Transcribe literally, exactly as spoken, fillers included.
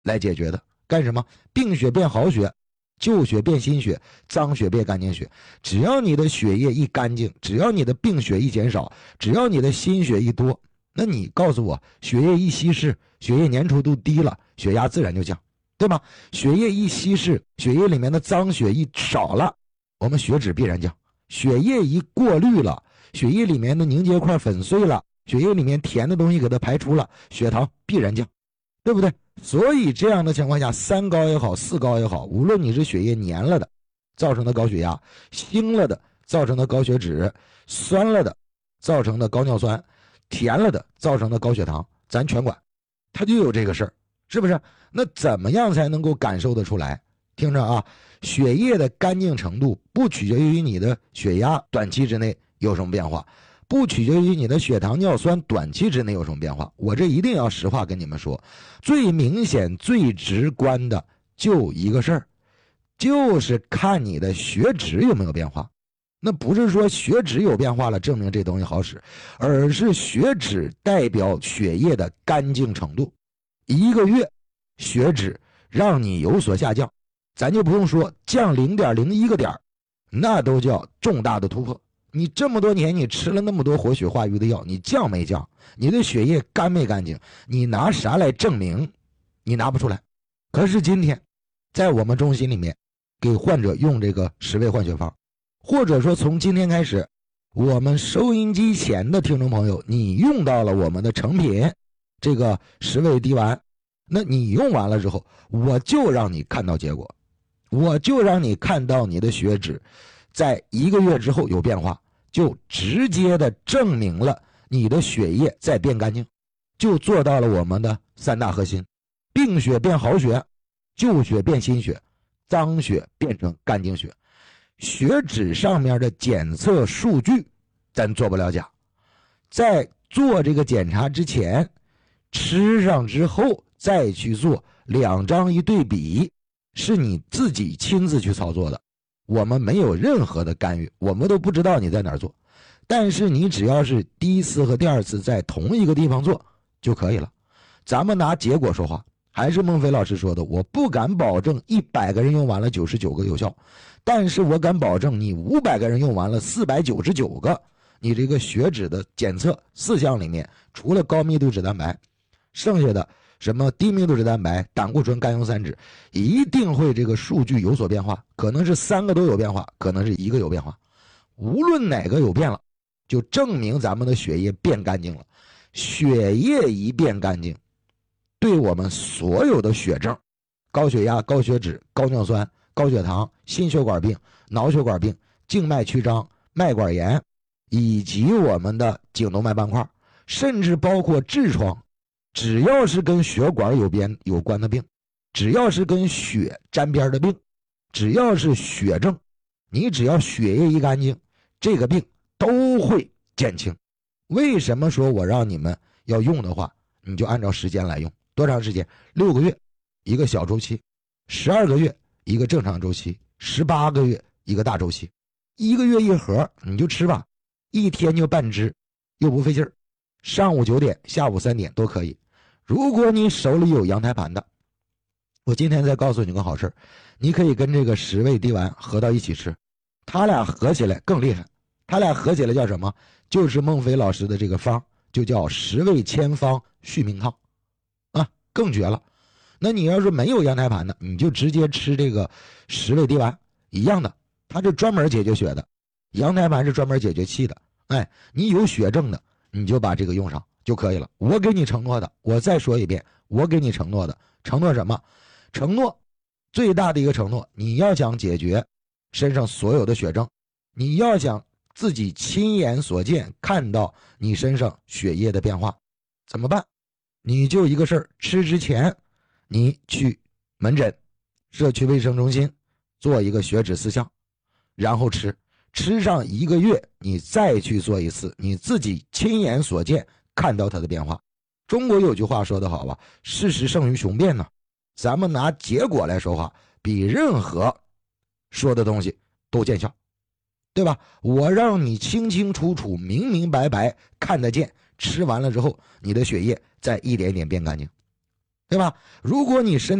来解决的。干什么？病血变好血，旧血变新血，脏血变干净血。只要你的血液一干净，只要你的病血一减少，只要你的新血一多，那你告诉我，血液一稀释，血液粘稠度低了，血压自然就降，对吧？血液一稀释，血液里面的脏血一少了，我们血脂必然降。血液一过滤了，血液里面的凝结块粉碎了，血液里面甜的东西给它排出了，血糖必然降，对不对？所以这样的情况下，三高也好，四高也好，无论你是血液黏了的造成的高血压，腥了的造成的高血脂，酸了的造成的高尿酸，甜了的造成的高血糖，咱全管。它就有这个事儿，是不是？那怎么样才能够感受得出来？听着啊，血液的干净程度不取决于你的血压短期之内有什么变化，不取决于你的血糖尿酸短期之内有什么变化。我这一定要实话跟你们说，最明显最直观的就一个事儿，就是看你的血脂有没有变化。那不是说血脂有变化了证明这东西好使，而是血脂代表血液的干净程度。一个月血脂让你有所下降，咱就不用说降 零点零一 个点，那都叫重大的突破。你这么多年你吃了那么多活血化瘀的药，你降没降？你的血液干没干净？你拿啥来证明？你拿不出来。可是今天在我们中心里面给患者用这个十味换血方，或者说从今天开始，我们收音机前的听众朋友，你用到了我们的成品这个十味滴丸，那你用完了之后，我就让你看到结果，我就让你看到你的血脂在一个月之后有变化，就直接的证明了你的血液在变干净，就做到了我们的三大核心：病血变好血，旧血变新血，脏血变成干净血。血脂上面的检测数据咱做不了假，在做这个检查之前，吃上之后再去做两张一对比，是你自己亲自去操作的，我们没有任何的干预，我们都不知道你在哪儿做。但是你只要是第一次和第二次在同一个地方做就可以了。咱们拿结果说话，还是孟非老师说的，我不敢保证一百个人用完了九十九个有效，但是我敢保证你五百个人用完了四百九十九个，你这个血脂的检测四项里面，除了高密度脂蛋白，剩下的什么低密度脂蛋白、胆固醇、甘油三酯，一定会这个数据有所变化，可能是三个都有变化，可能是一个有变化。无论哪个有变了，就证明咱们的血液变干净了。血液一变干净，对我们所有的血症，高血压、高血脂、高尿酸、高血糖、心血管病、脑血管病、静脉曲张、脉管炎，以及我们的颈动脉斑块，甚至包括痔疮，只要是跟血管有边有关的病，只要是跟血沾边的病，只要是血症，你只要血液一干净，这个病都会减轻。为什么说我让你们要用的话，你就按照时间来用？多长时间？六个月一个小周期，十二个月一个正常周期，十八个月一个大周期。一个月一盒你就吃吧，一天就半支，又不费劲儿，上午九点下午三点都可以。如果你手里有羊胎盘的，我今天再告诉你个好事，你可以跟这个十味滴丸合到一起吃，他俩合起来更厉害。他俩合起来叫什么？就是孟非老师的这个方，就叫十味千方续命汤啊，更绝了。那你要是没有羊胎盘的，你就直接吃这个十味滴丸一样的，它是专门解决血的，羊胎盘是专门解决气的。哎，你有血症的，你就把这个用上就可以了。我给你承诺的，我再说一遍，我给你承诺的，承诺什么？承诺最大的一个承诺，你要想解决身上所有的血症，你要想自己亲眼所见看到你身上血液的变化，怎么办？你就一个事儿，吃之前你去门诊社区卫生中心做一个血脂四项，然后吃吃上一个月，你再去做一次，你自己亲眼所见看到它的变化。中国有句话说得好吧，事实胜于雄辩呢。咱们拿结果来说话，比任何说的东西都见效，对吧？我让你清清楚楚明明白白看得见，吃完了之后你的血液在一点点变干净。 对吧？如果你身